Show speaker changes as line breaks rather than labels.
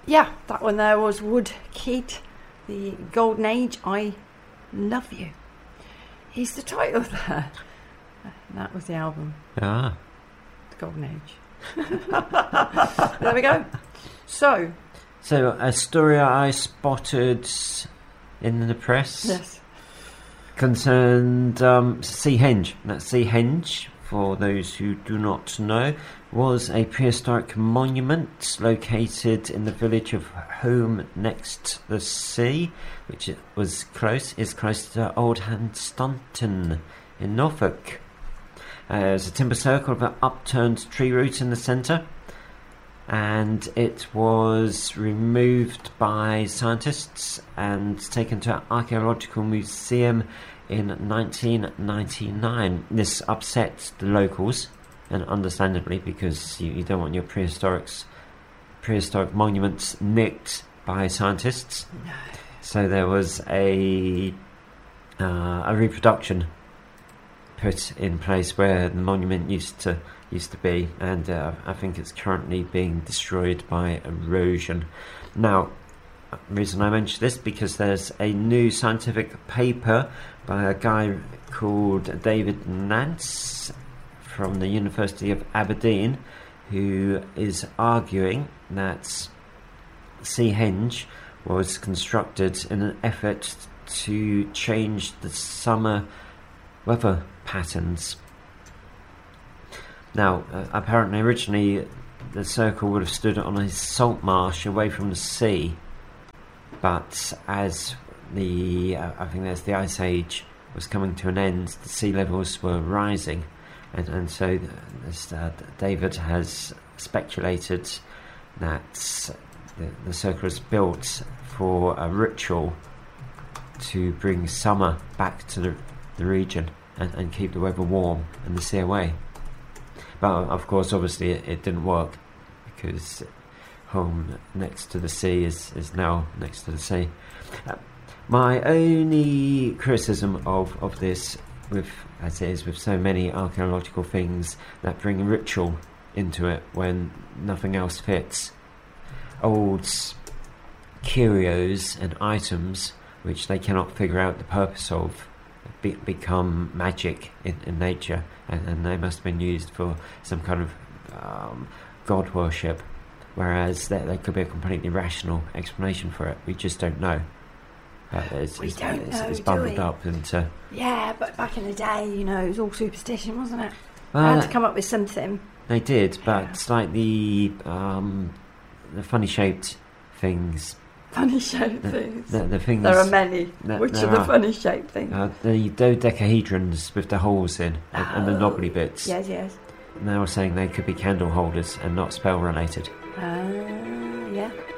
Yeah, that one there was Woodkid, the Golden Age, I Love You. He's the title there. That was the album.
Ah.
The Golden Age. There we go. So
a story I spotted in the press.
Yes.
Concerned Seahenge. That Seahenge, for those who do not know, was a prehistoric monument located in the village of Home next to the sea, which is close to Old Hunstanton in Norfolk. There's a timber circle with an upturned tree root in the centre, and it was removed by scientists and taken to an archaeological museum in 1999. This upset the locals, and understandably, because you don't want your prehistoric monuments nicked by scientists.
No.
So there was a reproduction put in place where the monument used to be, and I think it's currently being destroyed by erosion. Now, the reason I mention this because there's a new scientific paper by a guy called David Nance from the University of Aberdeen, who is arguing that Seahenge was constructed in an effort to change the summer weather patterns. Now, apparently originally the circle would have stood on a salt marsh away from the sea, but as I think there's the Ice Age was coming to an end, the sea levels were rising, and so David has speculated that the circle is built for a ritual to bring summer back to the region and keep the weather warm and the sea away. But of course, obviously, it didn't work because Home next to the sea is now next to the sea. My only criticism of this, as it is with so many archaeological things that bring ritual into it when nothing else fits, old curios and items which they cannot figure out the purpose of become magic in nature, and they must have been used for some kind of god worship, whereas there could be a completely rational explanation for it. We just don't know. It's bundled up into...
Yeah, but back in the day, it was all superstition, wasn't it?
Well,
they had to come up with something.
They did, but it's like the funny-shaped things.
Funny-shaped things?
The things...
There are many. Which are the funny-shaped things?
The dodecahedrons with the holes in, and the knobbly bits.
Yes.
And they were saying they could be candle holders and not spell-related.
Yeah.